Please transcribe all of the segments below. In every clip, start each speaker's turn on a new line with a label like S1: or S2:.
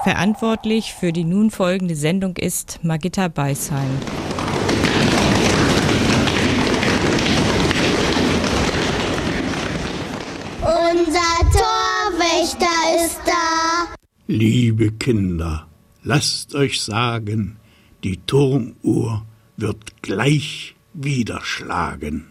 S1: Verantwortlich für die nun folgende Sendung ist Margitta Beisheim.
S2: Unser Torwächter ist da.
S3: Liebe Kinder, lasst euch sagen, die Turmuhr wird gleich wieder schlagen.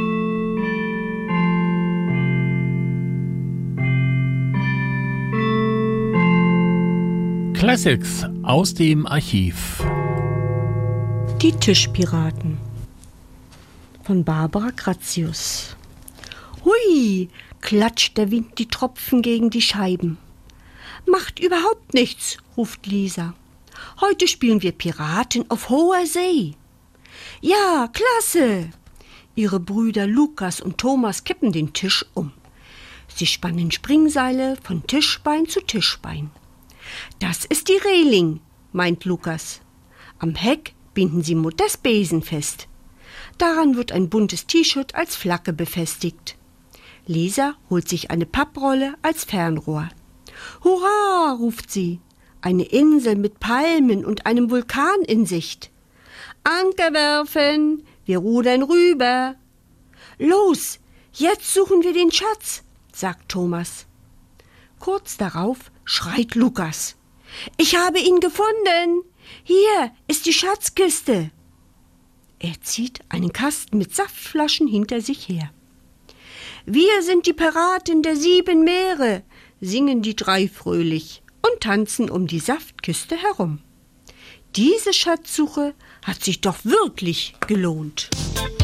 S4: Classics aus dem Archiv.
S5: Die Tischpiraten von Barbara Gratius. Hui, klatscht der Wind die Tropfen gegen die Scheiben. Macht überhaupt nichts, ruft Lisa. Heute spielen wir Piraten auf hoher See. Ja, klasse! Ihre Brüder Lukas und Thomas kippen den Tisch um. Sie spannen Springseile von Tischbein zu Tischbein. Das ist die Reling, meint Lukas. Am Heck binden sie Mutters Besen fest. Daran wird ein buntes T-Shirt als Flagge befestigt. Lisa holt sich eine Papprolle als Fernrohr. Hurra, ruft sie. Eine Insel mit Palmen und einem Vulkan in Sicht. Anker werfen, wir rudern rüber. Los, jetzt suchen wir den Schatz, sagt Thomas. Kurz darauf schreit Lukas. Ich habe ihn gefunden. Hier ist die Schatzkiste. Er zieht einen Kasten mit Saftflaschen hinter sich her. Wir sind die Piraten der 7 Meere, singen die 3 fröhlich und tanzen um die Saftkiste herum. Diese Schatzsuche hat sich doch wirklich gelohnt.